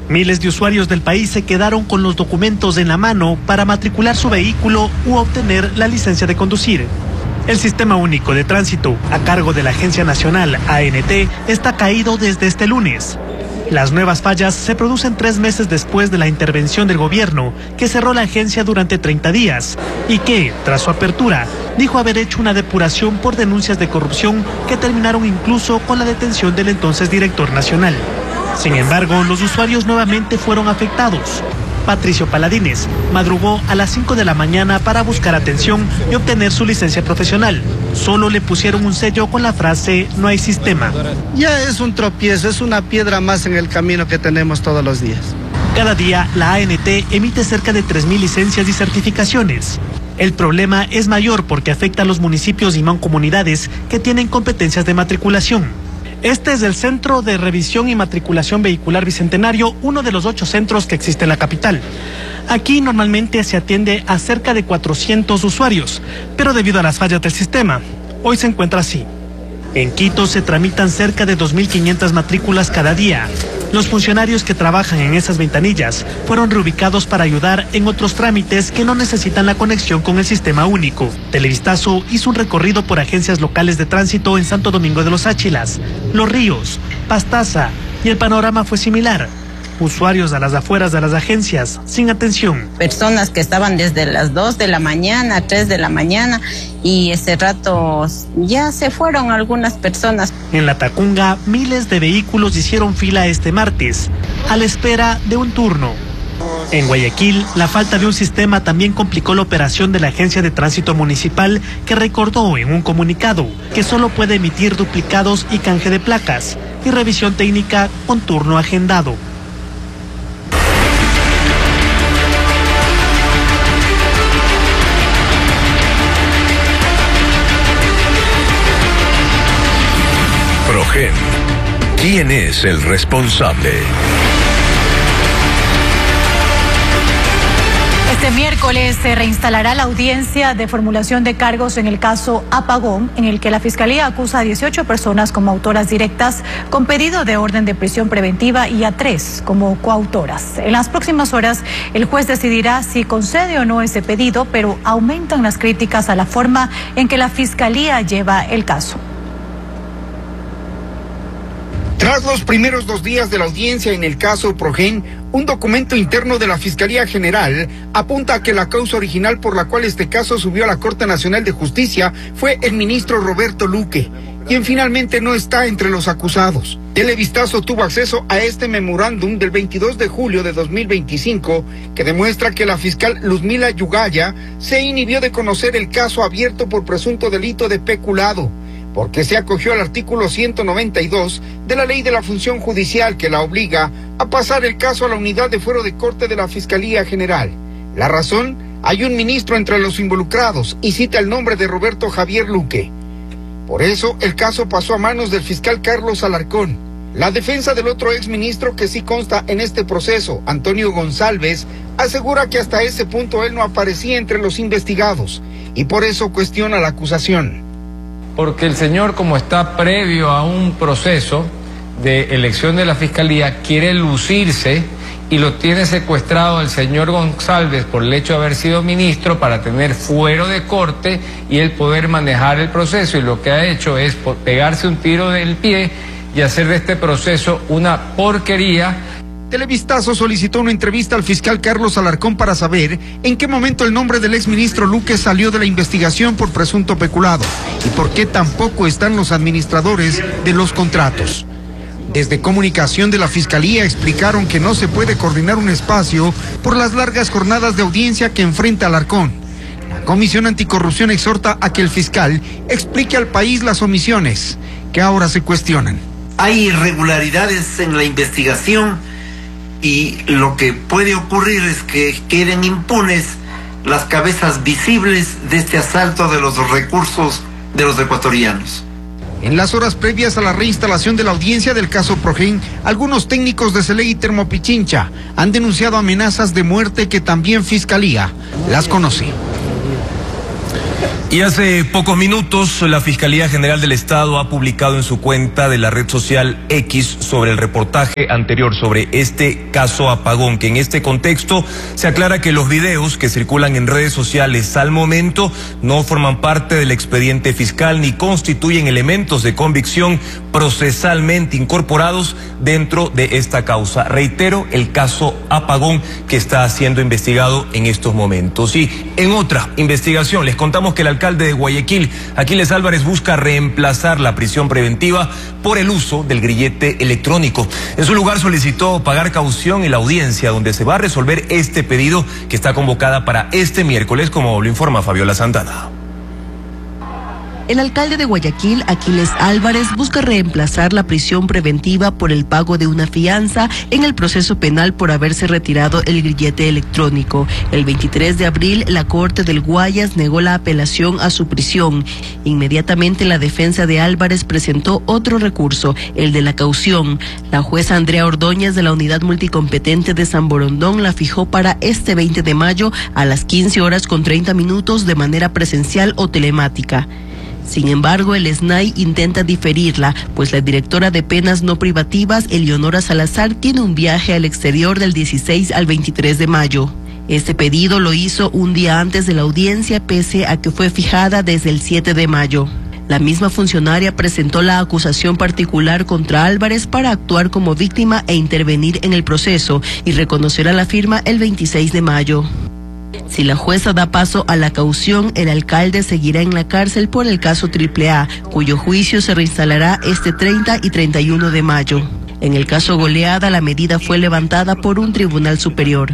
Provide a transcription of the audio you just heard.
Miles de usuarios del país se quedaron con los documentos en la mano para matricular su vehículo u obtener la licencia de conducir. El Sistema Único de Tránsito, a cargo de la Agencia Nacional ANT, está caído desde este lunes. Las nuevas fallas se producen 3 meses después de la intervención del gobierno, que cerró la agencia durante 30 días y que, tras su apertura, dijo haber hecho una depuración por denuncias de corrupción que terminaron incluso con la detención del entonces director nacional. Sin embargo, los usuarios nuevamente fueron afectados. Patricio Paladines madrugó a las 5 de la mañana para buscar atención y obtener su licencia profesional. Solo le pusieron un sello con la frase "no hay sistema". Ya es un tropiezo, es una piedra más en el camino que tenemos todos los días. Cada día la ANT emite cerca de 3.000 licencias y certificaciones. El problema es mayor porque afecta a los municipios y mancomunidades que tienen competencias de matriculación. Este es el Centro de Revisión y Matriculación Vehicular Bicentenario, uno de los 8 centros que existe en la capital. Aquí normalmente se atiende a cerca de 400 usuarios, pero debido a las fallas del sistema, hoy se encuentra así. En Quito se tramitan cerca de 2.500 matrículas cada día. Los funcionarios que trabajan en esas ventanillas fueron reubicados para ayudar en otros trámites que no necesitan la conexión con el Sistema Único. Televistazo hizo un recorrido por agencias locales de tránsito en Santo Domingo de los Áchilas, Los Ríos, Pastaza, y el panorama fue similar. Usuarios a las afueras de las agencias, sin atención. Personas que estaban desde las 2 de la mañana, 3 de la mañana, y ese rato ya se fueron algunas personas. En La Tacunga, miles de vehículos hicieron fila este martes, a la espera de un turno. En Guayaquil, la falta de un sistema también complicó la operación de la Agencia de Tránsito Municipal, que recordó en un comunicado que solo puede emitir duplicados y canje de placas, y revisión técnica con turno agendado. Progen. ¿Quién es el responsable? Este miércoles se reinstalará la audiencia de formulación de cargos en el caso Apagón, en el que la Fiscalía acusa a 18 personas como autoras directas con pedido de orden de prisión preventiva y a 3 como coautoras. En las próximas horas, el juez decidirá si concede o no ese pedido, pero aumentan las críticas a la forma en que la Fiscalía lleva el caso. Tras los primeros 2 días de la audiencia en el caso Progen, un documento interno de la Fiscalía General apunta a que la causa original por la cual este caso subió a la Corte Nacional de Justicia fue el ministro Roberto Luque, quien finalmente no está entre los acusados. Televistazo tuvo acceso a este memorándum del 22 de julio de 2025 que demuestra que la fiscal Luzmila Yugaya se inhibió de conocer el caso abierto por presunto delito de peculado, porque se acogió al artículo 192 de la Ley de la Función Judicial que la obliga a pasar el caso a la unidad de fuero de corte de la Fiscalía General. La razón: hay un ministro entre los involucrados y cita el nombre de Roberto Javier Luque. Por eso el caso pasó a manos del fiscal Carlos Alarcón. La defensa del otro exministro que sí consta en este proceso, Antonio González, asegura que hasta ese punto él no aparecía entre los investigados y por eso cuestiona la acusación. Porque el señor, como está previo a un proceso de elección de la Fiscalía, quiere lucirse y lo tiene secuestrado el señor González por el hecho de haber sido ministro para tener fuero de corte y él poder manejar el proceso, y lo que ha hecho es pegarse un tiro del pie y hacer de este proceso una porquería. Televistazo solicitó una entrevista al fiscal Carlos Alarcón para saber en qué momento el nombre del exministro Luque salió de la investigación por presunto peculado y por qué tampoco están los administradores de los contratos. Desde comunicación de la Fiscalía explicaron que no se puede coordinar un espacio por las largas jornadas de audiencia que enfrenta Alarcón. La Comisión Anticorrupción exhorta a que el fiscal explique al país las omisiones que ahora se cuestionan. Hay irregularidades en la investigación y lo que puede ocurrir es que queden impunes las cabezas visibles de este asalto de los recursos de los ecuatorianos. En las horas previas a la reinstalación de la audiencia del caso Progen, algunos técnicos de Celey y Termopichincha han denunciado amenazas de muerte que también Fiscalía las conoce. Y hace pocos minutos la Fiscalía General del Estado ha publicado en su cuenta de la red social X sobre el reportaje anterior sobre este caso Apagón, que en este contexto se aclara que los videos que circulan en redes sociales al momento no forman parte del expediente fiscal ni constituyen elementos de convicción procesalmente incorporados dentro de esta causa. Reitero, el caso Apagón que está siendo investigado en estos momentos. Y en otra investigación les contamos que el alcalde de Guayaquil, Aquiles Álvarez, busca reemplazar la prisión preventiva por el uso del grillete electrónico. En su lugar solicitó pagar caución en la audiencia donde se va a resolver este pedido que está convocada para este miércoles, como lo informa Fabiola Santana. El alcalde de Guayaquil, Aquiles Álvarez, busca reemplazar la prisión preventiva por el pago de una fianza en el proceso penal por haberse retirado el grillete electrónico. El 23 de abril, la Corte del Guayas negó la apelación a su prisión. Inmediatamente, la defensa de Álvarez presentó otro recurso, el de la caución. La jueza Andrea Ordóñez de la Unidad Multicompetente de San Borondón la fijó para este 20 de mayo a las 15:30 de manera presencial o telemática. Sin embargo, el SNAI intenta diferirla, pues la directora de penas no privativas, Eleonora Salazar, tiene un viaje al exterior del 16 al 23 de mayo. Este pedido lo hizo un día antes de la audiencia, pese a que fue fijada desde el 7 de mayo. La misma funcionaria presentó la acusación particular contra Álvarez para actuar como víctima e intervenir en el proceso y reconocer a la firma el 26 de mayo. Si la jueza da paso a la caución, el alcalde seguirá en la cárcel por el caso AAA, cuyo juicio se reinstalará este 30 y 31 de mayo. En el caso Goleada, la medida fue levantada por un tribunal superior.